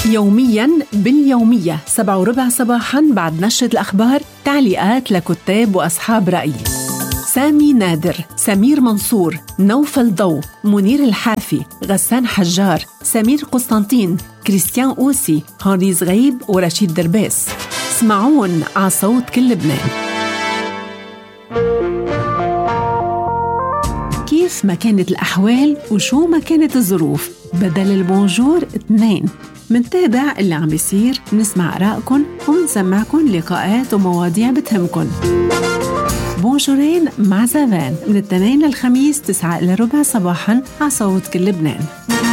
يومياً باليومية 7:15 صباحاً بعد نشرة الأخبار تعليقات لكتاب وأصحاب رأي: سامي نادر، سمير منصور، نوفل ضو، منير الحافي، غسان حجار، سمير قسطنطين، كريستيان أوسي، هاني زغيب ورشيد دربيس. اسمعون على صوت كل لبنان. كيف ما كانت الأحوال وشو ما كانت الظروف، بدل البونجور 2. منتابع اللي عم بيصير، نسمع آرائكم ومنسمعكم لقاءات ومواضيع بتهمكن. بونجورين مع زافان من الاثنين للخميس 9:15 صباحاً على صوت كل لبنان.